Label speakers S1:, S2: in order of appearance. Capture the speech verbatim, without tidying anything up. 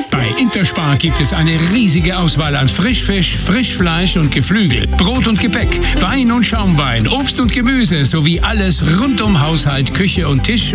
S1: Bei Interspar gibt es eine riesige Auswahl an Frischfisch, Frischfleisch und Geflügel, Brot und Gebäck, Wein und Schaumwein, Obst und Gemüse sowie alles rund um Haushalt, Küche und Tisch